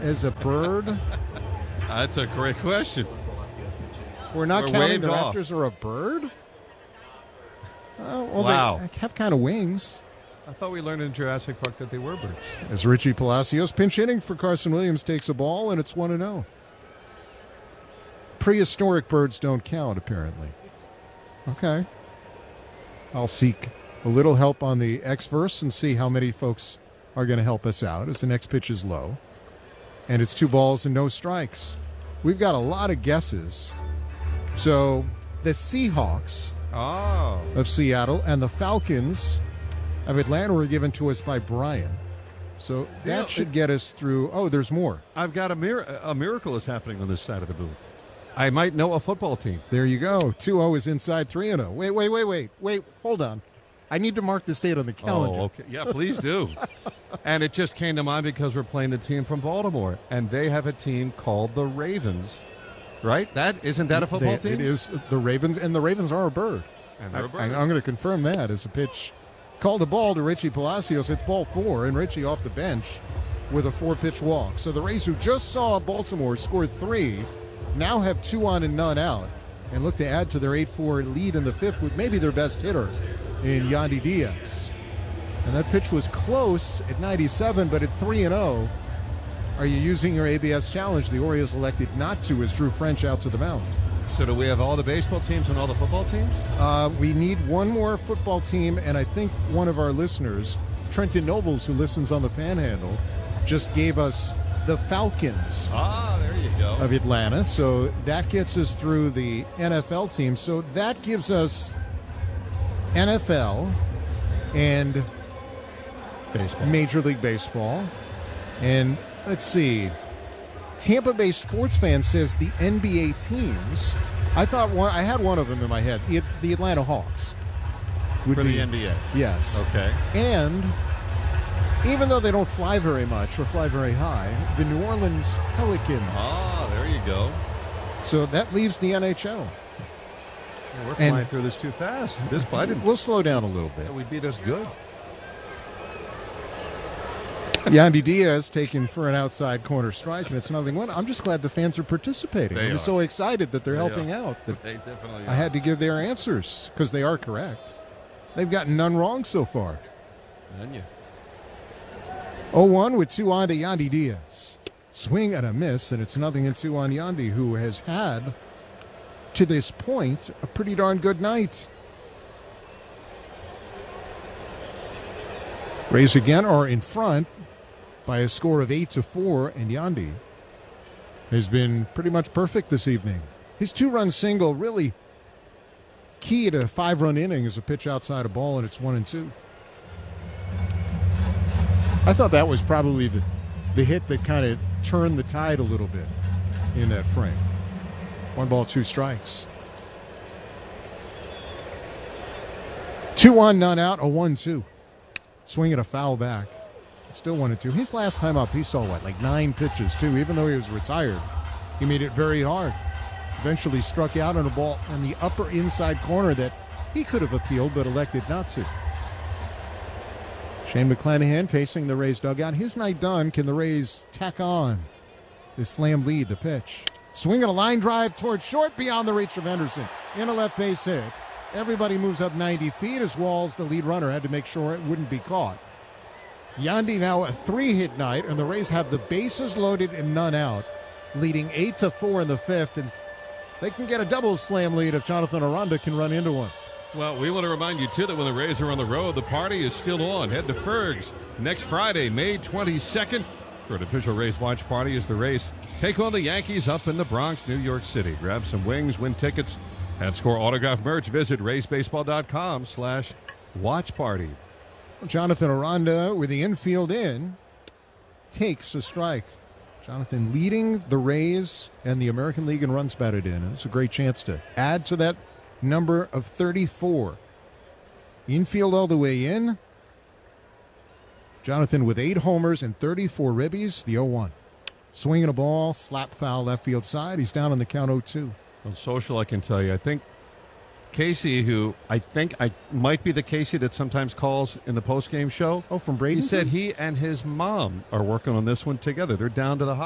as a bird? That's a great question. We're not We're counting the waved off. Raptors are a bird? Well, Wow. they have kind of wings. I thought we learned in Jurassic Park that they were birds. As Richie Palacios pinch hitting for Carson Williams takes a ball, and it's 1-0. Prehistoric birds don't count, apparently. Okay. I'll seek a little help on the X-verse and see how many folks are going to help us out as the next pitch is low. And it's 2 balls and no strikes. We've got a lot of guesses. So the Seahawks of Seattle and the Falcons of Atlanta were given to us by Brian. So that should get us through. Oh, there's more. I've got a miracle is happening on this side of the booth. I might know a football team. There you go. 2-0 is inside 3-0. Wait. Hold on. I need to mark this date on the calendar. Oh, okay. Yeah, please do. And it just came to mind because we're playing the team from Baltimore, and they have a team called the Ravens, right? Isn't that a football team? It is the Ravens, and the Ravens are a bird. And they're a bird. I'm going to confirm that as a pitch. Called a ball to Richie Palacios. It's ball 4, and Richie off the bench with a 4-pitch walk. So the Rays, who just saw Baltimore score 3, now have 2 on and none out, and look to add to their 8-4 lead in the 5th with maybe their best hitter in Yandy Diaz. And that pitch was close at 97, but at 3-0, are you using your ABS challenge? The Orioles elected not to as Drew French out to the mound. So do we have all the baseball teams and all the football teams? We need one more football team, and I think one of our listeners, Trenton Nobles, who listens on the Panhandle, just gave us the Falcons there you go. of Atlanta. So that gets us through the NFL team. So that gives us NFL and Baseball. Major League Baseball. And let's see. Tampa Bay sports fan says the NBA teams. I had one of them in my head. The Atlanta Hawks. For the NBA. Yes. Okay. And even though they don't fly very much or fly very high, the New Orleans Pelicans. There you go. So that leaves the NHL. Well, we're flying through this too fast. We'll slow down a little bit. We beat us good. Yandy Diaz taken for an outside corner strike, and it's 0-1. I'm just glad the fans are participating. I'm so excited that they're helping out. They definitely are. I had to give their answers because they are correct. They've gotten none wrong so far. None yet. 0-1 with 2 on to Yandy Diaz. Swing and a miss, and it's 0-2 on Yandy, who has had, to this point, a pretty darn good night. Rays again are in front by a score of 8-4, and Yandy has been pretty much perfect this evening. His 2-run single really key to a 5-run inning is a pitch outside a ball, and it's 1-2. I thought that was probably the hit that kind of turned the tide a little bit in that frame. 1 ball, 2 strikes. 2 on, none out, a 1-2. Swing at a foul back. Still 1-2. His last time up, he saw, 9 pitches, too. Even though he was retired, he made it very hard. Eventually struck out on a ball in the upper inside corner that he could have appealed, but elected not to. Shane McClanahan pacing the Rays dugout. His night done. Can the Rays tack on this slam lead? The pitch. Swing at a line drive towards short, beyond the reach of Henderson. In a left base hit. Everybody moves up 90 feet as Walls, the lead runner, had to make sure it wouldn't be caught. Yandy now a 3-hit night, and the Rays have the bases loaded and none out, leading 8-4 in the 5th, and they can get a double slam lead if Jonathan Aranda can run into one. Well, we want to remind you, too, that when the Rays are on the road, the party is still on. Head to Ferg's next Friday, May 22nd, for an official Rays watch party as the Rays take on the Yankees up in the Bronx, New York City. Grab some wings, win tickets, and score autograph merch. Visit raysbaseball.com/watch party. Jonathan Aranda with the infield in takes a strike. Jonathan leading the Rays and the American League in runs batted in. It's a great chance to add to that number of 34. Infield all the way in. Jonathan with 8 homers and 34 ribbies, the 0-1. Swinging a ball, slap foul left field side. He's down on the count 0-2. On social, I can tell you, I think Casey, who I might be the Casey that sometimes calls in the postgame show. Oh, from Brady? He said he and his mom are working on this one together. They're down to the